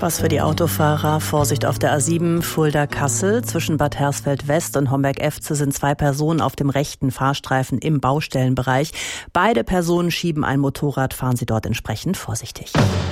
Was für die Autofahrer. Vorsicht auf der A7 Fulda-Kassel. Zwischen Bad Hersfeld-West und Homberg-Efze sind 2 Personen auf dem rechten Fahrstreifen im Baustellenbereich. Beide Personen schieben ein Motorrad, fahren Sie dort entsprechend vorsichtig.